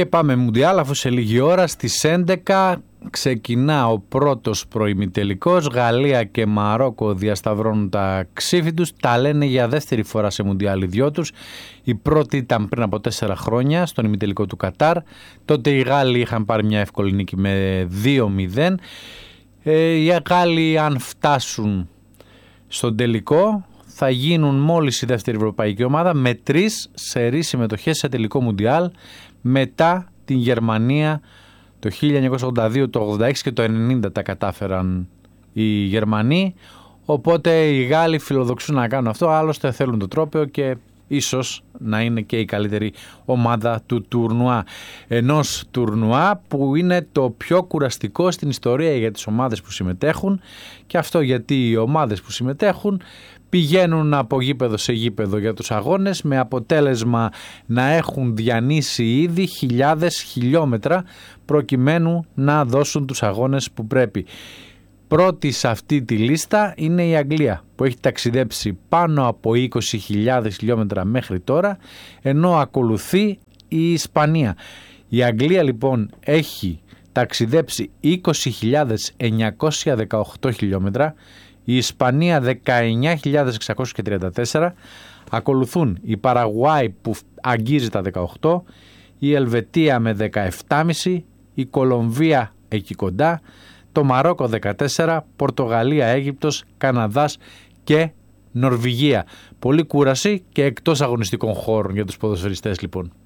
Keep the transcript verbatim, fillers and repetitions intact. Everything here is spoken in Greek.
Και πάμε Μουντιάλ, αφού σε λίγη ώρα στις έντεκα ξεκινά ο πρώτος προημιτελικός. Γαλλία και Μαρόκο διασταυρώνουν τα ξύφη τους. Τα λένε για δεύτερη φορά σε Μουντιάλ οι δυο τους. Η πρώτη ήταν πριν από τέσσερα χρόνια στον ημιτελικό του Κατάρ. Τότε οι Γάλλοι είχαν πάρει μια εύκολη νίκη με δύο μηδέν. Ε, οι Γάλλοι, αν φτάσουν στον τελικό, θα γίνουν μόλις η δεύτερη ευρωπαϊκή ομάδα με τρεις σερί συμμετοχές σε τελικό Μουντιάλ, μετά την Γερμανία το χίλια εννιακόσια ογδόντα δύο, το ογδόντα έξι και το ενενήντα τα κατάφεραν οι Γερμανοί. Οπότε οι Γάλλοι φιλοδοξούν να κάνουν αυτό, άλλωστε θέλουν το τρόπαιο και ίσως να είναι και η καλύτερη ομάδα του τουρνουά. Ενός τουρνουά που είναι το πιο κουραστικό στην ιστορία για τις ομάδες που συμμετέχουν, και αυτό γιατί οι ομάδες που συμμετέχουν πηγαίνουν από γήπεδο σε γήπεδο για τους αγώνες, με αποτέλεσμα να έχουν διανύσει ήδη χιλιάδες χιλιόμετρα προκειμένου να δώσουν τους αγώνες που πρέπει. Πρώτη σε αυτή τη λίστα είναι η Αγγλία, που έχει ταξιδέψει πάνω από είκοσι χιλιάδες χιλιόμετρα μέχρι τώρα, ενώ ακολουθεί η Ισπανία. Η Αγγλία λοιπόν έχει ταξιδέψει είκοσι χιλιάδες εννιακόσια δεκαοκτώ χιλιόμετρα, η Ισπανία δεκαεννιά χιλιάδες εξακόσια τριάντα τέσσερα, ακολουθούν η Παραγουάη που αγγίζει τα δεκαοκτώ, η Ελβετία με δεκαεπτά κόμμα πέντε, η Κολομβία εκεί κοντά, το Μαρόκο δεκατέσσερα, Πορτογαλία, Αίγυπτος, Καναδάς και Νορβηγία. Πολύ κούραση και εκτός αγωνιστικών χώρων για τους ποδοσφαιριστές λοιπόν.